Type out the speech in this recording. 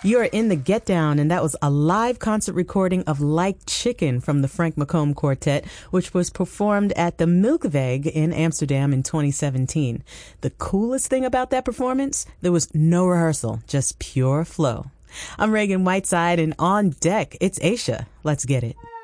You're in the Get Down, and that was a live concert recording of Like Chicken from the Frank McComb Quartet, which was performed at the Milkweeg in Amsterdam in 2017. The coolest thing about that performance? There was no rehearsal, just pure flow. I'm Reagan Whiteside, and on deck, it's Aisha. Let's get it.